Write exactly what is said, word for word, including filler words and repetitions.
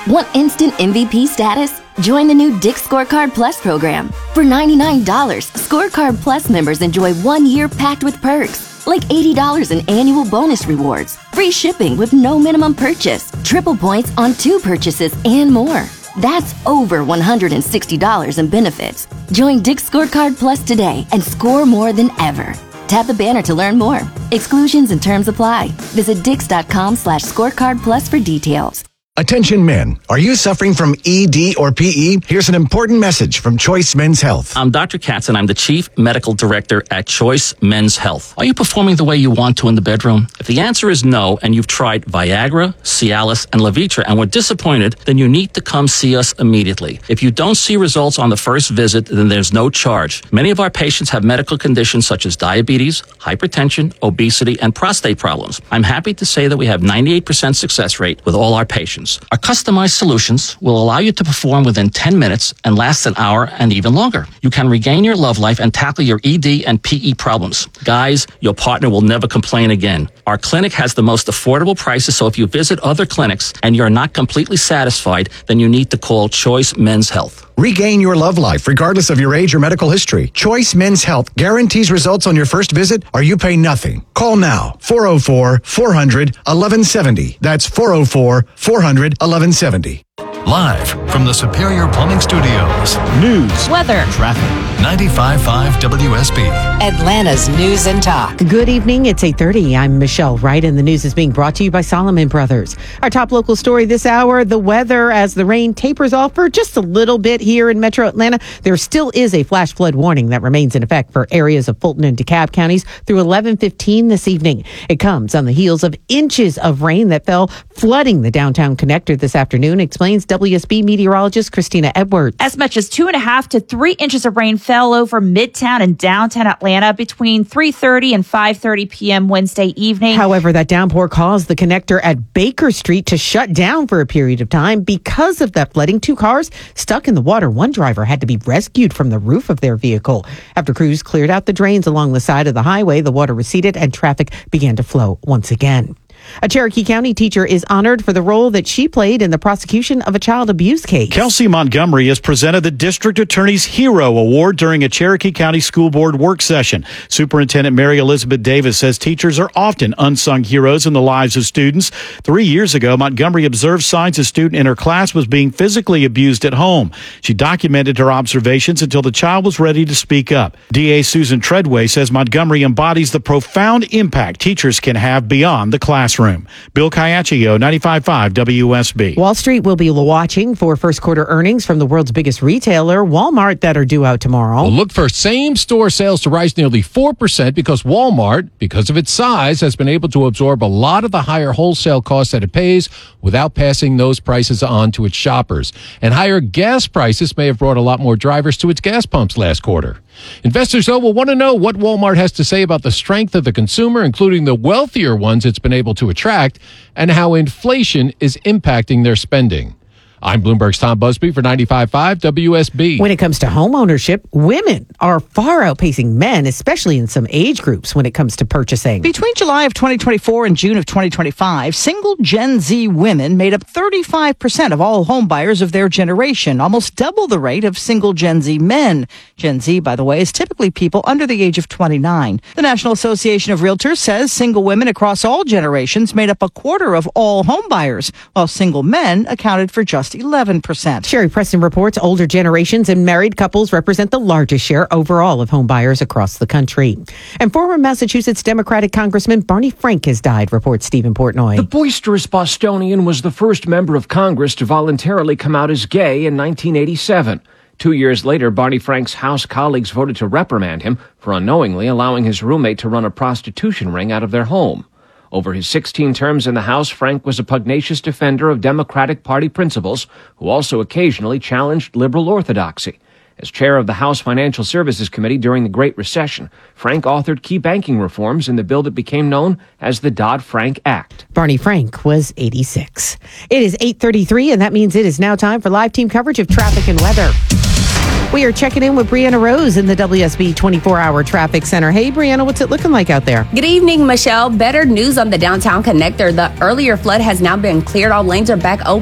Want instant M V P status? Join the new Dick's Scorecard Plus program. For ninety-nine dollars, Scorecard Plus members enjoy one year packed with perks, like eighty dollars in annual bonus rewards, free shipping with no minimum purchase, triple points on two purchases, and more. That's over one hundred sixty dollars in benefits. Join Dick's Scorecard Plus today and score more than ever. Tap the banner to learn more. Exclusions and terms apply. Visit dix.com slash scorecard plus for details. Attention men, are you suffering from E D or P E? Here's an important message from Choice Men's Health. I'm Doctor Katz, and I'm the Chief Medical Director at Choice Men's Health. Are you performing the way you want to in the bedroom? If the answer is no, and you've tried Viagra, Cialis, and Levitra and were disappointed, then you need to come see us immediately. If you don't see results on the first visit, then there's no charge. Many of our patients have medical conditions such as diabetes, hypertension, obesity, and prostate problems. I'm happy to say that we have ninety-eight percent success rate with all our patients. Our customized solutions will allow you to perform within ten minutes and last an hour and even longer. You can regain your love life and tackle your E D and P E problems. Guys, your partner will never complain again. Our clinic has the most affordable prices, so if you visit other clinics and you're not completely satisfied, then you need to call Choice Men's Health. Regain your love life regardless of your age or medical history. Choice Men's Health guarantees results on your first visit or you pay nothing. Call now, four oh four, four hundred, eleven seventy. That's four oh four, four hundred, eleven seventy. Live from the Superior Plumbing Studios. News, weather, traffic. ninety-five point five W S B. Atlanta's News and Talk. Good evening. It's eight thirty. I'm Michelle Wright, and the news is being brought to you by Solomon Brothers. Our top local story this hour, the weather as the rain tapers off for just a little bit here in metro Atlanta. There still is a flash flood warning that remains in effect for areas of Fulton and DeKalb counties through eleven fifteen this evening. It comes on the heels of inches of rain that fell, flooding the downtown connector this afternoon, explains W S B meteorologist Christina Edwards. As much as two and a half to three inches of rain fell over Midtown and downtown Atlanta between three thirty and five thirty p.m. Wednesday evening. However, that downpour caused the connector at Baker Street to shut down for a period of time. Because of that flooding, two cars stuck in the water. One driver had to be rescued from the roof of their vehicle. After crews cleared out the drains along the side of the highway, the water receded and traffic began to flow once again. A Cherokee County teacher is honored for the role that she played in the prosecution of a child abuse case. Kelsey Montgomery has presented the District Attorney's Hero Award during a Cherokee County School Board work session. Superintendent Mary Elizabeth Davis says teachers are often unsung heroes in the lives of students. Three years ago, Montgomery observed signs a student in her class was being physically abused at home. She documented her observations until the child was ready to speak up. D A Susan Treadway says Montgomery embodies the profound impact teachers can have beyond the classroom. Bill Caiaccio, ninety-five point five W S B. Wall Street will be watching for first quarter earnings from the world's biggest retailer, Walmart, that are due out tomorrow. We'll look for same store sales to rise nearly four percent because Walmart, because of its size, has been able to absorb a lot of the higher wholesale costs that it pays without passing those prices on to its shoppers. And higher gas prices may have brought a lot more drivers to its gas pumps last quarter. Investors, though, will want to know what Walmart has to say about the strength of the consumer, including the wealthier ones it's been able to attract, and how inflation is impacting their spending. I'm Bloomberg's Tom Busby for ninety-five point five W S B. When it comes to home ownership, women are far outpacing men, especially in some age groups when it comes to purchasing. Between July of twenty twenty-four and June of twenty twenty-five, single Gen Z women made up thirty-five percent of all home buyers of their generation, almost double the rate of single Gen Z men. Gen Z, by the way, is typically people under the age of twenty-nine. The National Association of Realtors says single women across all generations made up a quarter of all home buyers, while single men accounted for just eleven percent. Sherry Preston reports older generations and married couples represent the largest share overall of home buyers across the country. And former Massachusetts Democratic Congressman Barney Frank has died, reports Stephen Portnoy. The boisterous Bostonian was the first member of Congress to voluntarily come out as gay in nineteen eighty-seven. Two years later, Barney Frank's House colleagues voted to reprimand him for unknowingly allowing his roommate to run a prostitution ring out of their home. Over his sixteen terms in the House, Frank was a pugnacious defender of Democratic Party principles, who also occasionally challenged liberal orthodoxy. As chair of the House Financial Services Committee during the Great Recession, Frank authored key banking reforms in the bill that became known as the Dodd-Frank Act. Barney Frank was eighty-six. It is eight thirty-three, and that means it is now time for live team coverage of traffic and weather. We are checking in with Brianna Rose in the W S B twenty-four hour Traffic Center. Hey, Brianna, what's it looking like out there? Good evening, Michelle. Better news on the downtown connector. The earlier flood has now been cleared. All lanes are back open.